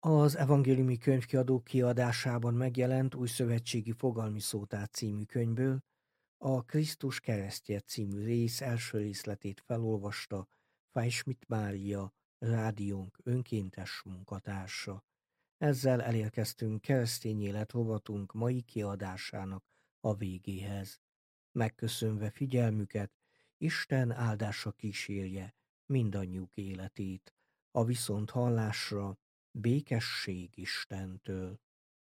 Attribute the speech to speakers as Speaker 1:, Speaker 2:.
Speaker 1: Az Evangéliumi Könyvkiadó kiadásában megjelent Újszövetségi Fogalmi Szótár című könyvből a Krisztus keresztje című rész első részletét felolvasta Fajsmit Mária, rádiónk önkéntes munkatársa. Ezzel elérkeztünk keresztény élet rovatunk mai kiadásának a végéhez. Megköszönve figyelmüket, Isten áldása kísérje mindannyiuk életét, a viszonthallásra, békesség Istentől.